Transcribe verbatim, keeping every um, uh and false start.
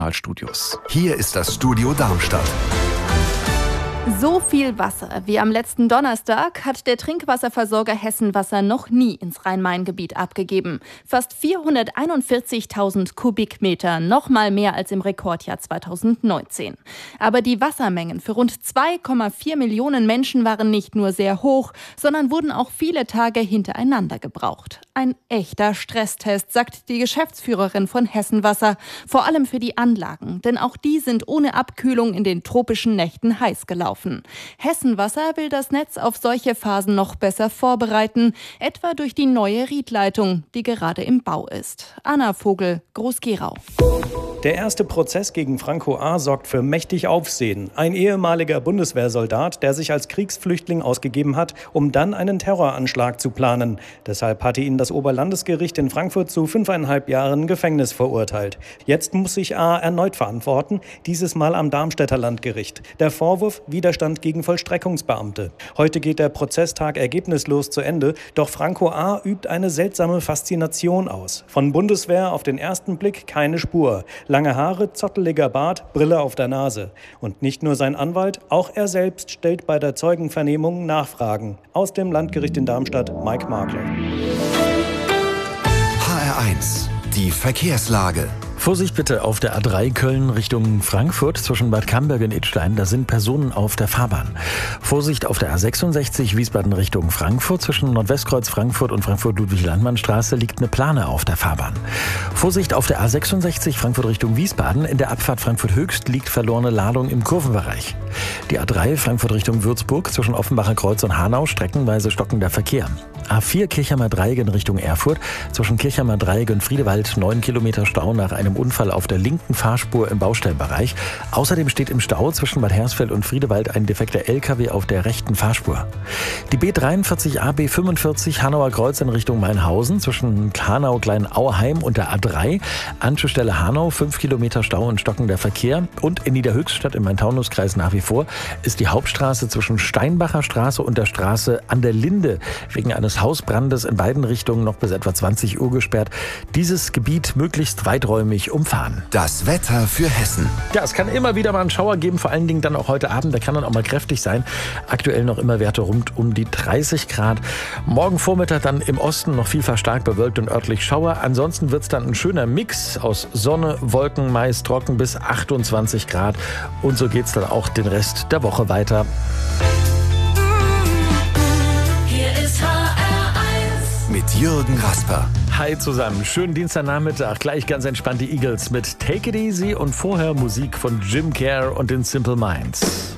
Studios. Hier ist das Studio Darmstadt. So viel Wasser wie am letzten Donnerstag hat der Trinkwasserversorger Hessenwasser noch nie ins Rhein-Main-Gebiet abgegeben. Fast vierhunderteinundvierzigtausend Kubikmeter, noch mal mehr als im Rekordjahr zweitausendneunzehn. Aber die Wassermengen für rund zwei Komma vier Millionen Menschen waren nicht nur sehr hoch, sondern wurden auch viele Tage hintereinander gebraucht. Ein echter Stresstest, sagt die Geschäftsführerin von Hessenwasser. Vor allem für die Anlagen, denn auch die sind ohne Abkühlung in den tropischen Nächten heiß gelaufen. Hessenwasser will das Netz auf solche Phasen noch besser vorbereiten, etwa durch die neue Riedleitung, die gerade im Bau ist. Anna Vogel, Groß-Gerau. Der erste Prozess gegen Franco A. sorgt für mächtig Aufsehen. Ein ehemaliger Bundeswehrsoldat, der sich als Kriegsflüchtling ausgegeben hat, um dann einen Terroranschlag zu planen. Deshalb hatte ihn das Oberlandesgericht in Frankfurt zu fünfeinhalb Jahren Gefängnis verurteilt. Jetzt muss sich A. erneut verantworten, dieses Mal am Darmstädter Landgericht. Der Vorwurf: Widerstand gegen Vollstreckungsbeamte. Heute geht der Prozesstag ergebnislos zu Ende, doch Franco A. übt eine seltsame Faszination aus. Von Bundeswehr auf den ersten Blick keine Spur. Lange Haare, zotteliger Bart, Brille auf der Nase. Und nicht nur sein Anwalt, auch er selbst stellt bei der Zeugenvernehmung Nachfragen. Aus dem Landgericht in Darmstadt, Mike Makler. H R eins, die Verkehrslage. Vorsicht bitte auf der A drei Köln Richtung Frankfurt zwischen Bad Camberg und Idstein. Da sind Personen auf der Fahrbahn. Vorsicht auf der A sechsundsechzig Wiesbaden Richtung Frankfurt zwischen Nordwestkreuz Frankfurt und Frankfurt-Ludwig-Landmann-Straße liegt eine Plane auf der Fahrbahn. Vorsicht auf der A sechsundsechzig Frankfurt Richtung Wiesbaden. In der Abfahrt Frankfurt Höchst liegt verlorene Ladung im Kurvenbereich. Die A drei Frankfurt Richtung Würzburg zwischen Offenbacher Kreuz und Hanau streckenweise stockender Verkehr. A vier Kirchheimer Dreieck in Richtung Erfurt zwischen Kirchheimer Dreieck und Friedewald neun Kilometer Stau nach einem Unfall auf der linken Fahrspur im Baustellenbereich. Außerdem steht im Stau zwischen Bad Hersfeld und Friedewald ein defekter L K W auf der rechten Fahrspur. Die B dreiundvierzig A B fünfundvierzig Hanauer Kreuz in Richtung Mainhausen zwischen Hanau-Kleinauheim und der A drei. Anschlussstelle Hanau, fünf Kilometer Stau und stockender Verkehr. Und in Niederhöchstadt im Main-Taunus-Kreis nach wie vor ist die Hauptstraße zwischen Steinbacher Straße und der Straße an der Linde wegen eines Hausbrandes in beiden Richtungen noch bis etwa zwanzig Uhr gesperrt. Dieses Gebiet möglichst weiträumig umfahren. Das Wetter für Hessen. Ja, es kann immer wieder mal einen Schauer geben, vor allen Dingen dann auch heute Abend. Der kann dann auch mal kräftig sein. Aktuell noch immer Werte rund um die dreißig Grad. Morgen Vormittag dann im Osten noch vielfach stark bewölkt und örtlich Schauer. Ansonsten wird es dann ein schöner Mix aus Sonne, Wolken, meist trocken bis achtundzwanzig Grad. Und so geht es dann auch den Rest der Woche weiter. Mit Jürgen Rasper. Hi zusammen, schönen Dienstagnachmittag, gleich ganz entspannt die Eagles mit Take It Easy und vorher Musik von Jim Kerr und den Simple Minds.